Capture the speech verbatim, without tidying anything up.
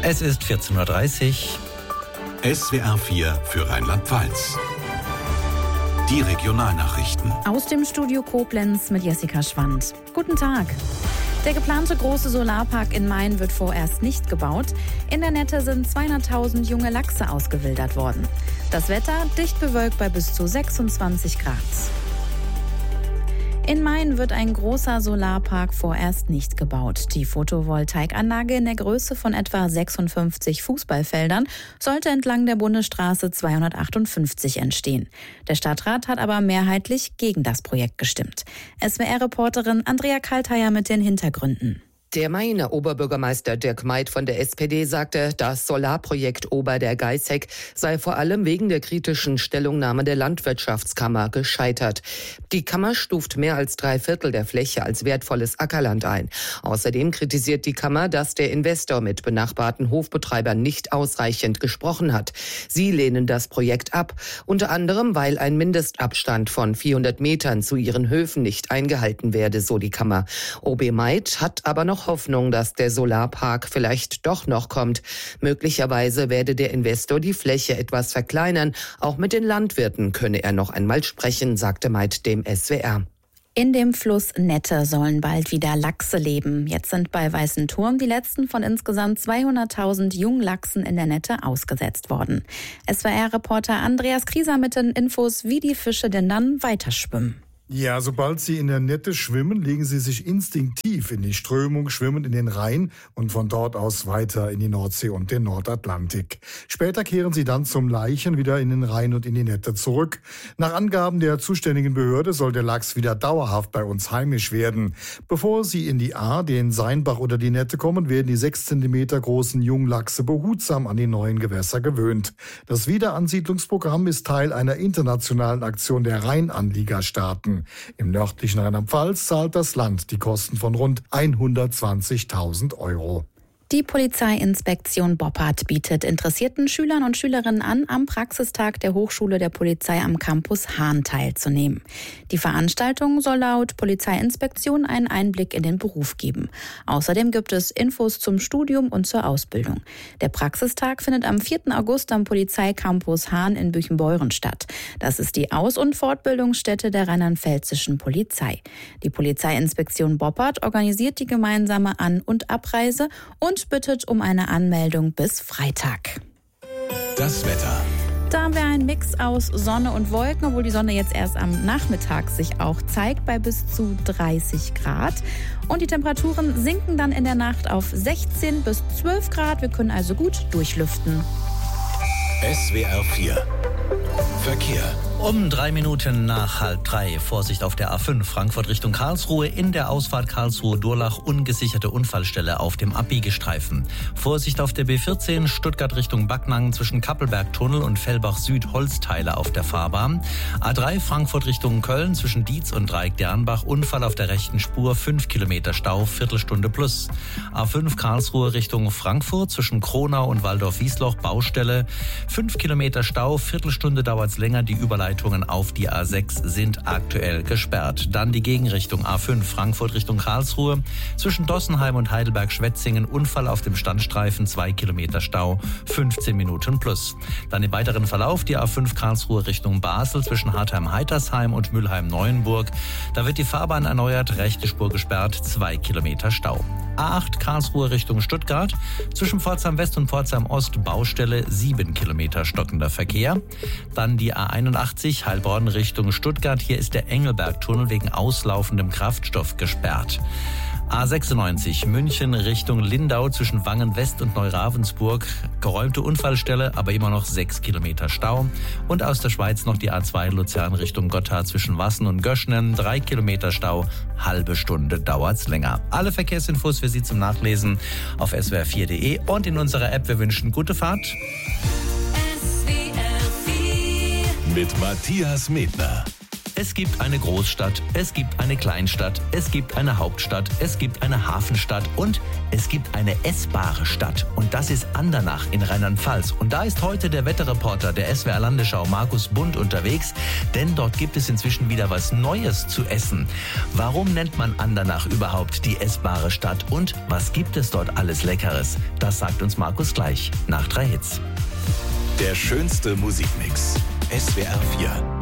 Es ist vierzehn Uhr dreißig. S W R vier für Rheinland-Pfalz. Die Regionalnachrichten. Aus dem Studio Koblenz mit Jessica Schwand. Guten Tag. Der geplante große Solarpark in Main wird vorerst nicht gebaut. In der Nette sind zweihunderttausend junge Lachse ausgewildert worden. Das Wetter dicht bewölkt bei bis zu sechsundzwanzig Grad. In Main wird ein großer Solarpark vorerst nicht gebaut. Die Photovoltaikanlage in der Größe von etwa sechsundfünfzig Fußballfeldern sollte entlang der Bundesstraße zweihundertachtundfünfzig entstehen. Der Stadtrat hat aber mehrheitlich gegen das Projekt gestimmt. S W R-Reporterin Andrea Kaltheier mit den Hintergründen. Der Mainer Oberbürgermeister Dirk Meid von der S P D sagte, das Solarprojekt Ober der Geißeck sei vor allem wegen der kritischen Stellungnahme der Landwirtschaftskammer gescheitert. Die Kammer stuft mehr als drei Viertel der Fläche als wertvolles Ackerland ein. Außerdem kritisiert die Kammer, dass der Investor mit benachbarten Hofbetreibern nicht ausreichend gesprochen hat. Sie lehnen das Projekt ab, unter anderem, weil ein Mindestabstand von vierhundert Metern zu ihren Höfen nicht eingehalten werde, so die Kammer. O B Meid hat aber noch Hoffnung, dass der Solarpark vielleicht doch noch kommt. Möglicherweise werde der Investor die Fläche etwas verkleinern. Auch mit den Landwirten könne er noch einmal sprechen, sagte Meid dem S W R. In dem Fluss Nette sollen bald wieder Lachse leben. Jetzt sind bei Weißenturm die letzten von insgesamt zweihunderttausend Junglachsen in der Nette ausgesetzt worden. S W R-Reporter Andreas Krieser mit den Infos, wie die Fische denn dann weiterschwimmen. Ja, sobald sie in der Nette schwimmen, legen sie sich instinktiv in die Strömung, schwimmen in den Rhein und von dort aus weiter in die Nordsee und den Nordatlantik. Später kehren sie dann zum Laichen wieder in den Rhein und in die Nette zurück. Nach Angaben der zuständigen Behörde soll der Lachs wieder dauerhaft bei uns heimisch werden. Bevor sie in die Ahr, den Seinbach oder die Nette kommen, werden die sechs Zentimeter großen Junglachse behutsam an die neuen Gewässer gewöhnt. Das Wiederansiedlungsprogramm ist Teil einer internationalen Aktion der Rheinanliegerstaaten. Im nördlichen Rheinland-Pfalz zahlt das Land die Kosten von rund hundertzwanzigtausend Euro. Die Polizeiinspektion Boppard bietet interessierten Schülern und Schülerinnen an, am Praxistag der Hochschule der Polizei am Campus Hahn teilzunehmen. Die Veranstaltung soll laut Polizeiinspektion einen Einblick in den Beruf geben. Außerdem gibt es Infos zum Studium und zur Ausbildung. Der Praxistag findet am vierten August am Polizeicampus Hahn in Büchenbeuren statt. Das ist die Aus- und Fortbildungsstätte der rheinland-pfälzischen Polizei. Die Polizeiinspektion Boppard organisiert die gemeinsame An- und Abreise und bittet um eine Anmeldung bis Freitag. Das Wetter. Da haben wir einen Mix aus Sonne und Wolken, obwohl die Sonne jetzt erst am Nachmittag sich auch zeigt, bei bis zu dreißig Grad. Und die Temperaturen sinken dann in der Nacht auf sechzehn bis zwölf Grad. Wir können also gut durchlüften. S W R vier. Verkehr. Um drei Minuten nach halb drei. Vorsicht auf der A fünf Frankfurt Richtung Karlsruhe. In der Ausfahrt Karlsruhe-Durlach ungesicherte Unfallstelle auf dem Abbiegestreifen. Vorsicht auf der B vierzehn Stuttgart Richtung Backnang zwischen Kappelberg-Tunnel und Fellbach-Süd Holzteile auf der Fahrbahn. A drei Frankfurt Richtung Köln zwischen Dietz und Dreieck-Dernbach. Unfall auf der rechten Spur. fünf Kilometer Stau, Viertelstunde plus. A fünf Karlsruhe Richtung Frankfurt zwischen Kronau und Waldorf-Wiesloch Baustelle. fünf Kilometer Stau, Viertelstunde dauert's länger. Die Überleitung auf die A sechs sind aktuell gesperrt. Dann die Gegenrichtung A fünf Frankfurt Richtung Karlsruhe. Zwischen Dossenheim und Heidelberg-Schwetzingen Unfall auf dem Standstreifen, zwei Kilometer Stau, fünfzehn Minuten plus. Dann im weiteren Verlauf die A fünf Karlsruhe Richtung Basel zwischen Hartheim-Heitersheim und Mülheim-Neuenburg. Da wird die Fahrbahn erneuert, rechte Spur gesperrt, zwei Kilometer Stau. A acht Karlsruhe Richtung Stuttgart. Zwischen Pforzheim West und Pforzheim Ost Baustelle, sieben Kilometer stockender Verkehr. Dann die A einundachtzig Heilbronn Richtung Stuttgart. Hier ist der Engelberg-Tunnel wegen auslaufendem Kraftstoff gesperrt. A sechsundneunzig München Richtung Lindau zwischen Wangen West und Neuravensburg. Geräumte Unfallstelle, aber immer noch sechs Kilometer Stau. Und aus der Schweiz noch die A zwei Luzern Richtung Gotthard zwischen Wassen und Göschnen. drei Kilometer Stau, halbe Stunde dauert's länger. Alle Verkehrsinfos für Sie zum Nachlesen auf s w r vier punkt d e und in unserer App. Wir wünschen gute Fahrt. Mit Matthias Medner. Es gibt eine Großstadt, es gibt eine Kleinstadt, es gibt eine Hauptstadt, es gibt eine Hafenstadt und es gibt eine essbare Stadt. Und das ist Andernach in Rheinland-Pfalz. Und da ist heute der Wetterreporter der S W R Landesschau Markus Bund unterwegs, denn dort gibt es inzwischen wieder was Neues zu essen. Warum nennt man Andernach überhaupt die essbare Stadt und was gibt es dort alles Leckeres? Das sagt uns Markus gleich nach drei Hits. Der schönste Musikmix. S W R vier.